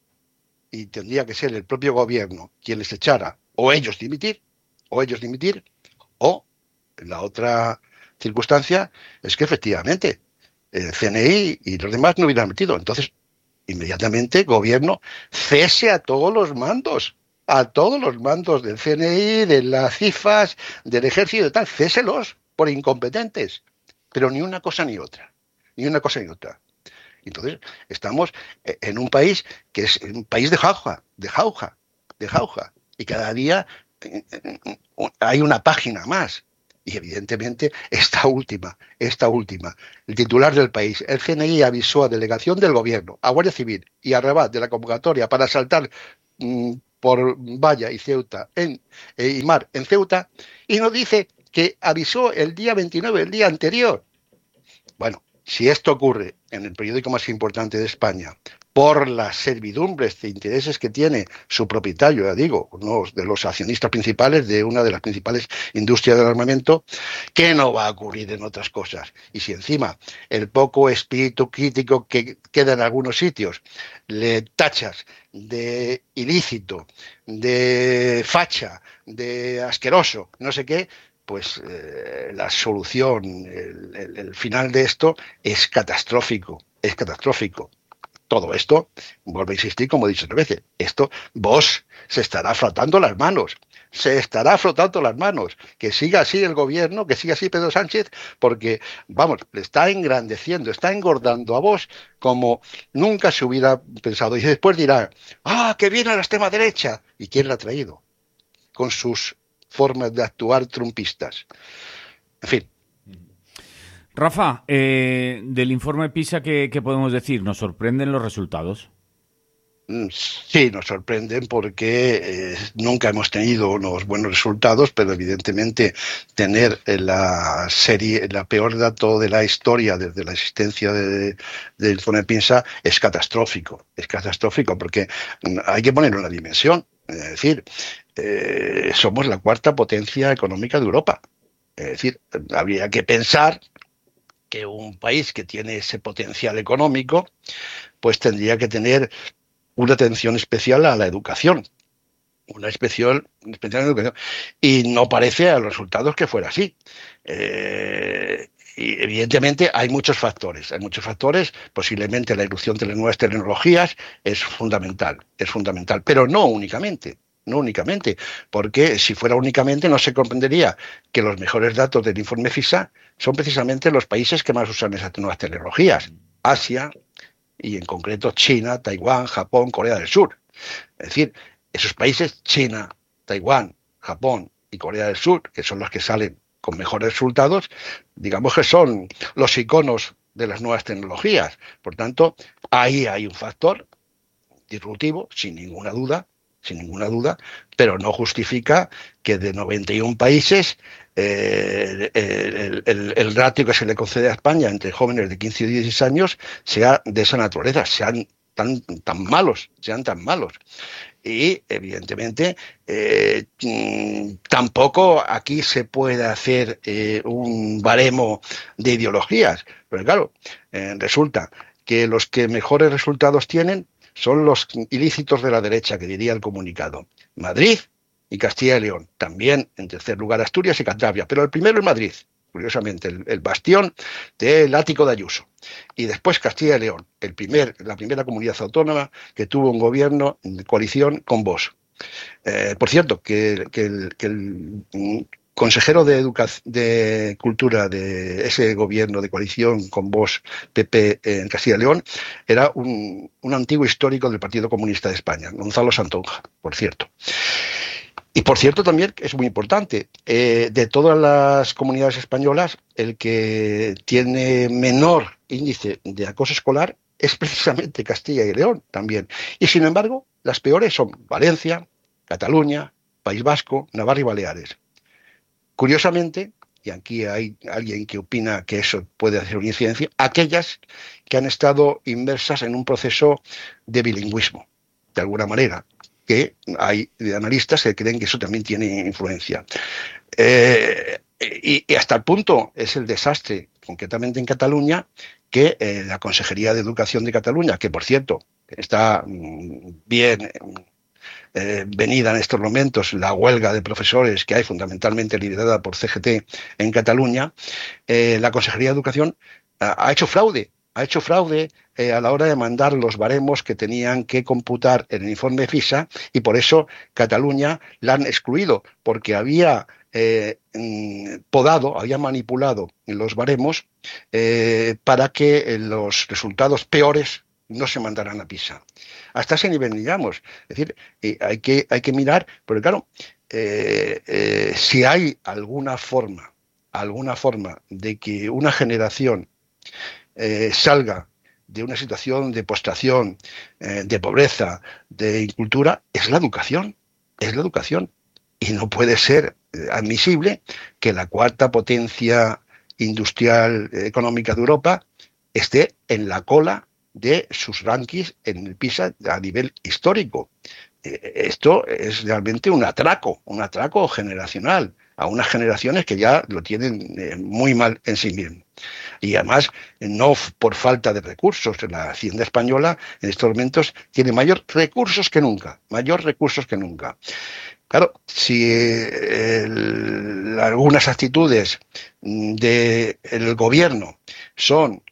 S1: y tendría que ser el propio gobierno quien les echara, o ellos dimitir, o ellos dimitir, o la otra circunstancia es que efectivamente el C N I y los demás no hubieran metido. Entonces, inmediatamente, gobierno, cese a todos los mandos, a todos los mandos del C N I, de las C I F A S, del ejército y tal, céselos por incompetentes. Pero ni una cosa ni otra, ni una cosa ni otra. Entonces, estamos en un país que es un país de jauja, de jauja, de jauja. Y cada día hay una página más. Y evidentemente esta última, esta última, el titular del país, el C N I avisó a delegación del gobierno, a Guardia Civil y a Rabat de la convocatoria para saltar mmm, por Valla y Ceuta en, eh, y Mar en Ceuta, y nos dice que avisó el día veintinueve, el día anterior. Bueno, si esto ocurre en el periódico más importante de España, por las servidumbres de intereses que tiene su propietario, ya digo, uno de los accionistas principales de una de las principales industrias del armamento, ¿qué no va a ocurrir en otras cosas? Y si encima el poco espíritu crítico que queda en algunos sitios le tachas de ilícito, de facha, de asqueroso, no sé qué, pues eh, la solución, el, el, el final de esto es catastrófico, es catastrófico. Todo esto, vuelvo a insistir, como he dicho otras veces, esto, vos se estará frotando las manos, se estará frotando las manos, que siga así el gobierno, que siga así Pedro Sánchez, porque, vamos, le está engrandeciendo, está engordando a vos como nunca se hubiera pensado. Y después dirá, ah, que viene la extrema derecha. ¿Y quién la ha traído? Con sus formas de actuar trumpistas. En fin.
S2: Rafa, eh, del informe PISA, ¿qué, ¿qué podemos decir? ¿Nos sorprenden los resultados?
S1: Sí, nos sorprenden porque eh, nunca hemos tenido unos buenos resultados, pero evidentemente tener la serie, la peor dato de la historia desde la existencia de, del informe PISA es catastrófico, es catastrófico porque hay que poner una dimensión, es decir, eh, somos la cuarta potencia económica de Europa, es decir, habría que pensar que un país que tiene ese potencial económico, pues tendría que tener una atención especial a la educación, una especial, especial educación, y no parece a los resultados que fuera así. Eh, y evidentemente hay muchos factores, hay muchos factores, posiblemente la irrupción de las nuevas tecnologías es fundamental, es fundamental, pero no únicamente. No únicamente, porque si fuera únicamente no se comprendería que los mejores datos del informe PISA son precisamente los países que más usan esas nuevas tecnologías, Asia y en concreto China, Taiwán, Japón, Corea del Sur. Es decir, esos países, China, Taiwán, Japón y Corea del Sur, que son los que salen con mejores resultados, digamos que son los iconos de las nuevas tecnologías. Por tanto, ahí hay un factor disruptivo, sin ninguna duda, sin ninguna duda, pero no justifica que de noventa y uno países eh, el, el, el ratio que se le concede a España entre jóvenes de quince y dieciséis años sea de esa naturaleza, sean tan, tan malos, sean tan malos. Y, evidentemente, eh, tampoco aquí se puede hacer eh, un baremo de ideologías, pero claro, eh, resulta que los que mejores resultados tienen son los ilícitos de la derecha, que diría el comunicado. Madrid y Castilla y León. También, en tercer lugar, Asturias y Cantabria. Pero el primero es Madrid, curiosamente, el, el bastión del ático de Ayuso. Y después Castilla y León, el primer, la primera comunidad autónoma que tuvo un gobierno de coalición con Vox. Eh, por cierto, que, que el... Que el consejero de, Educación, de Cultura de ese gobierno de coalición con Vox, P P en Castilla y León, era un, un antiguo histórico del Partido Comunista de España, Gonzalo Santonja, por cierto. Y por cierto también, es muy importante, eh, de todas las comunidades españolas, el que tiene menor índice de acoso escolar es precisamente Castilla y León también. Y sin embargo, las peores son Valencia, Cataluña, País Vasco, Navarra y Baleares. Curiosamente, y aquí hay alguien que opina que eso puede hacer una incidencia, aquellas que han estado inmersas en un proceso de bilingüismo, de alguna manera, que hay analistas que creen que eso también tiene influencia. Eh, y, y hasta el punto es el desastre, concretamente en Cataluña, que eh, la Consejería de Educación de Cataluña, que por cierto está mmm, bien... Eh, venida en estos momentos la huelga de profesores que hay, fundamentalmente liderada por C G T en Cataluña, eh, la Consejería de Educación ha, ha hecho fraude, ha hecho fraude eh, a la hora de mandar los baremos que tenían que computar en el informe PISA, y por eso Cataluña la han excluido, porque había eh, podado, había manipulado los baremos eh, para que los resultados peores no se mandaran a PISA. Hasta ese nivel llegamos. Es decir, eh, hay, que, hay que mirar, porque claro, eh, eh, si hay alguna forma, alguna forma de que una generación eh, salga de una situación de postración, eh, de pobreza, de incultura, es la educación, es la educación. Y no puede ser eh, admisible que la cuarta potencia industrial eh, económica de Europa esté en la cola de sus rankings en el PISA a nivel histórico. Eh, esto es realmente un atraco, un atraco generacional a unas generaciones que ya lo tienen eh, muy mal en sí mismo. Y además, no por falta de recursos. La Hacienda española en estos momentos tiene mayor recursos que nunca, mayor recursos que nunca. Claro, si el, algunas actitudes del gobierno son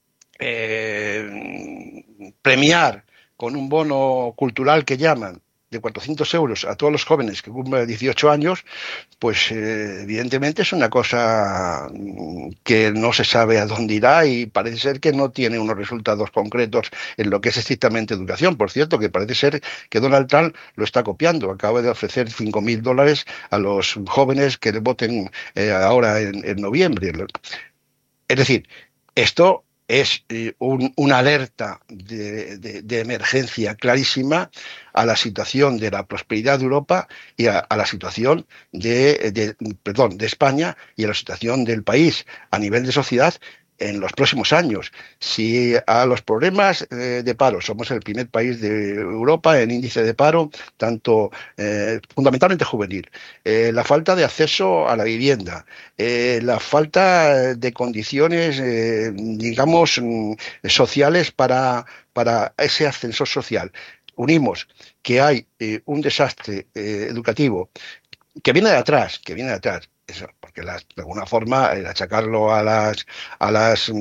S1: eh, premiar con un bono cultural que llaman de cuatrocientos euros a todos los jóvenes que cumplen dieciocho años, pues eh, evidentemente es una cosa que no se sabe a dónde irá y parece ser que no tiene unos resultados concretos en lo que es estrictamente educación. Por cierto, que parece ser que Donald Trump lo está copiando. Acaba de ofrecer cinco mil dólares a los jóvenes que voten eh, ahora en, en noviembre. Es decir, esto es eh, un, una alerta de, de, de emergencia clarísima a la situación de la prosperidad de Europa y a, a la situación de, de, perdón, de España y a la situación del país a nivel de sociedad en los próximos años. Si a los problemas eh, de paro, somos el primer país de Europa en índice de paro, tanto eh, fundamentalmente juvenil, eh, la falta de acceso a la vivienda, eh, la falta de condiciones, eh, digamos, sociales para, para ese ascensor social. Unimos que hay eh, un desastre eh, educativo que viene de atrás, que viene de atrás. Eso, porque las, de alguna forma el achacarlo a las a las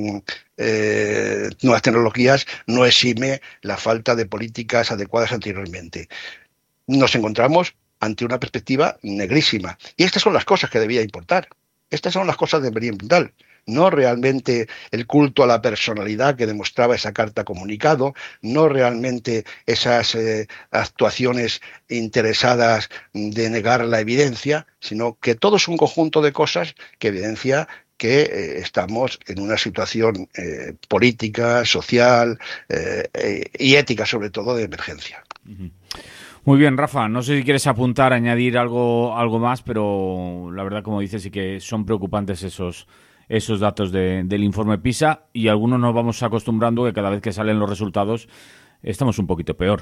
S1: eh, nuevas tecnologías no exime la falta de políticas adecuadas anteriormente. Nos encontramos ante una perspectiva negrísima. Y estas son las cosas que debía importar. Estas son las cosas que deberían importar. No realmente el culto a la personalidad que demostraba esa carta comunicado, no realmente esas eh, actuaciones interesadas de negar la evidencia, sino que todo es un conjunto de cosas que evidencia que eh, estamos en una situación eh, política, social eh, eh, y ética, sobre todo, de emergencia.
S2: Uh-huh. Muy bien, Rafa, no sé si quieres apuntar, añadir algo, algo más, pero la verdad, como dices, sí que son preocupantes esos... esos datos de, del informe PISA, y algunos nos vamos acostumbrando que cada vez que salen los resultados estamos un poquito peor.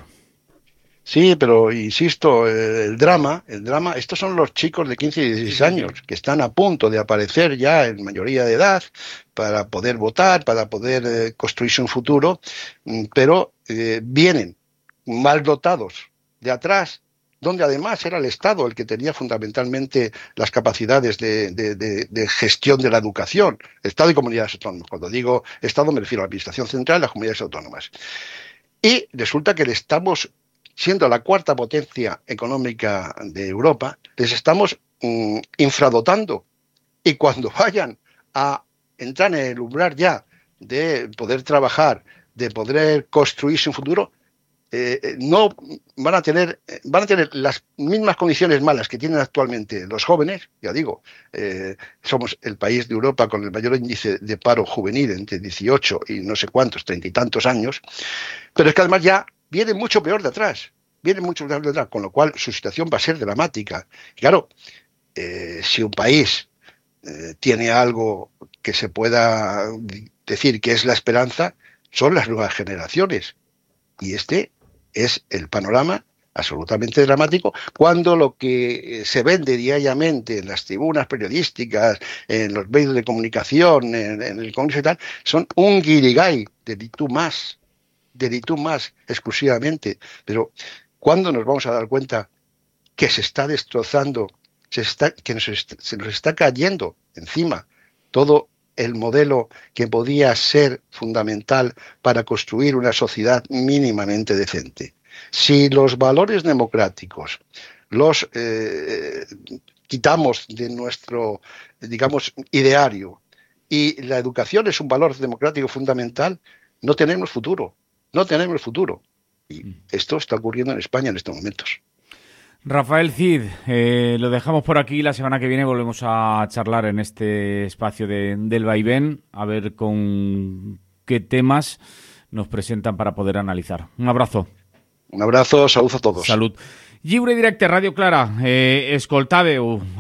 S1: Sí, pero insisto, el drama, el drama, estos son los chicos de quince y dieciséis años que están a punto de aparecer ya en mayoría de edad para poder votar, para poder eh, construirse un futuro, pero eh, vienen mal dotados de atrás, donde además era el Estado el que tenía fundamentalmente las capacidades de, de, de, de gestión de la educación, Estado y comunidades autónomas. Cuando digo Estado me refiero a la Administración Central y las comunidades autónomas. Y resulta que le estamos, siendo la cuarta potencia económica de Europa, les estamos mm, infradotando. Y cuando vayan a entrar en el umbral ya de poder trabajar, de poder construirse un futuro, Eh, no van a tener van a tener las mismas condiciones malas que tienen actualmente los jóvenes. Ya digo, eh, somos el país de Europa con el mayor índice de paro juvenil entre dieciocho y no sé cuántos, treinta y tantos años, pero es que además ya viene mucho peor de atrás, viene mucho peor de atrás, con lo cual su situación va a ser dramática. Y claro, eh, si un país eh, tiene algo que se pueda decir que es la esperanza, son las nuevas generaciones. Y este es el panorama absolutamente dramático, cuando lo que se vende diariamente en las tribunas periodísticas, en los medios de comunicación, en, en el Congreso y tal, son un guirigay de ni tú más, de ni tú más exclusivamente. Pero ¿cuándo nos vamos a dar cuenta que se está destrozando, se está, que nos está, se nos está cayendo encima todo el modelo que podía ser fundamental para construir una sociedad mínimamente decente? Si los valores democráticos, los eh, quitamos de nuestro, digamos, ideario, y la educación es un valor democrático fundamental, no tenemos futuro, no tenemos futuro. Y esto está ocurriendo en España en estos momentos.
S2: Rafael Cid, eh, lo dejamos por aquí. La semana que viene volvemos a charlar en este espacio de, del vaivén, a ver con qué temas nos presentan para poder analizar. Un abrazo.
S1: Un abrazo, salud a todos.
S2: Salut. Lliure Directe, Ràdio Clara, eh, escoltàveu